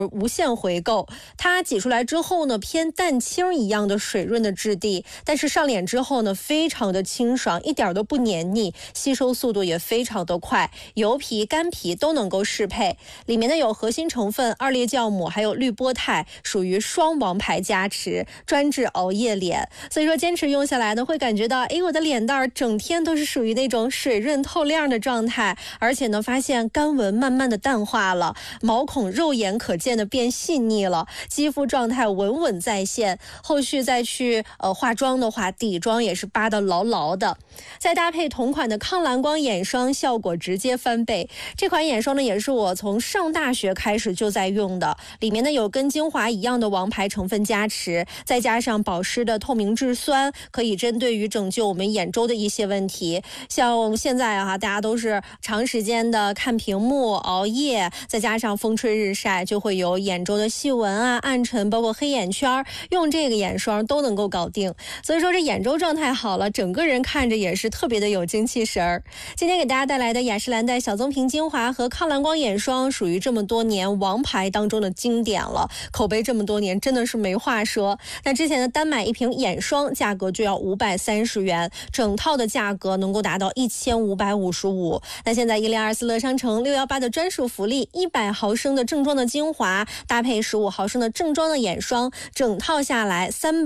无限回购。它挤出来之后呢，偏蛋清一样的水润的质地，但是上脸之后呢，非常的清爽，一点都不黏腻，吸收速度也非常的快，油皮、干皮都能够适配。里面呢有核心成分2裂酵母，还有绿波肽，属于双王牌加持，专治熬夜脸。所以说坚持用下来呢，会感觉到，我的脸蛋儿整天都是属于那种水润透亮的状态，而且呢，发现干纹慢慢的淡化了，毛孔肉眼可见的变细腻了，肌肤状态稳稳在线。后续再去化妆的话，底妆也是扒得牢牢的。再搭配同款的抗蓝光眼霜，效果直接翻倍。这款眼霜呢，也是我从上大学开始就在用的，里面呢有跟精华一样的王牌成分加持，再加上保湿的透明质酸，可以针对于拯救我们眼周的一些问题。像现在大家都是长时间的看屏幕、熬夜，再加上风吹日晒，就会有眼周的细纹暗沉，包括黑眼圈，用这个眼霜都能够搞定。所以说这眼周状态好了，整个人看着也是特别的有精气神儿。今天给大家带来的雅诗兰黛小棕瓶精华和抗蓝光眼霜，属于这么多年王牌当中的经典了，口碑这么多年真的是没话说。那之前的单买一瓶眼霜价格就要530元，整套的价格能够达到1555。那现在1024乐商城618的专属福利，100毫升的正装的精华搭配15毫升的正装的眼霜，整套下来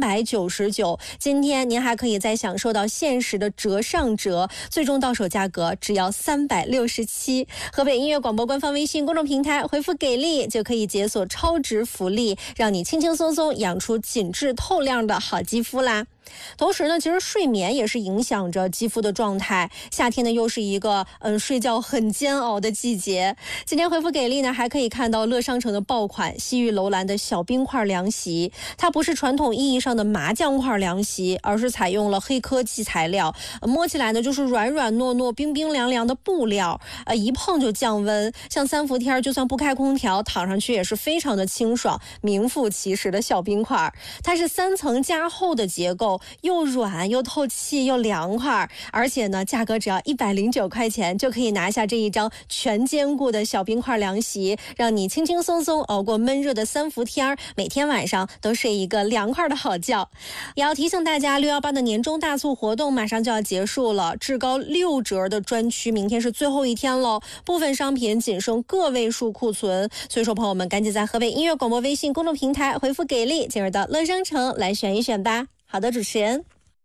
399。今天您还可以再享受到限时的折上折，最终到手价格只要367。河北音乐广播官方微信公众平台回复给力就可以解锁超值福利，让你轻轻松松养出紧致透亮的好肌肤啦。同时呢，其实睡眠也是影响着肌肤的状态。夏天呢，又是一个睡觉很煎熬的季节。今天回复给力呢，还可以看到乐商城的爆款西域楼兰的小冰块凉席，它不是传统意义上的麻酱块凉席，而是采用了黑科技材料，摸起来呢就是软软糯糯、冰冰凉凉的布料，一碰就降温。像3伏天就算不开空调，躺上去也是非常的清爽，名副其实的小冰块。它是3层加厚的结构，又软又透气又凉快，而且呢价格只要109块钱就可以拿下这一张全兼顾的小冰块凉席，让你轻轻松松熬过闷热的3伏天，每天晚上都睡一个凉快的好觉。也要提醒大家，618的年终大促活动马上就要结束了，至高6折的专区明天是最后一天喽，部分商品仅剩个位数库存，所以说朋友们赶紧在河北音乐广播微信公众平台回复给力，进入到乐商城来选一选吧。好的，主持人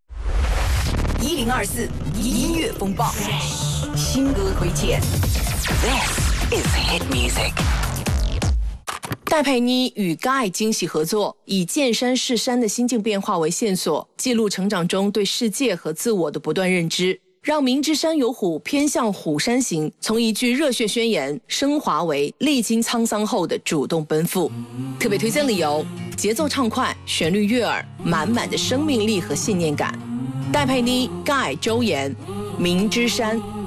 1024音乐风暴新歌推荐。 This is hit music。 戴佩妮与 Guy 惊喜合作，以见山是山的心境变化为线索，记录成长中对世界和自我的不断认知，让明知山有虎偏向虎山行从一句热血宣言升华为历经沧桑后的主动奔赴。特别推荐理由：节奏畅快，旋律悦耳，满满的生命力和信念感。戴佩妮、Guy、周岩，明知山。